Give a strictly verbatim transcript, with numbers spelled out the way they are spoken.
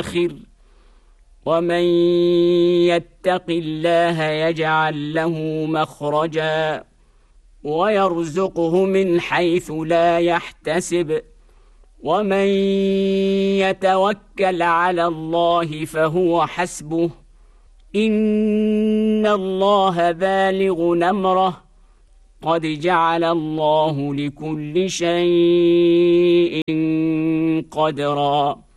الآخر ومن يتق الله يجعل له مخرجا ويرزقه من حيث لا يحتسب ومن يتوكل على الله فهو حسبه إن الله بالغ أمره قد جعل الله لكل شيء قدرا.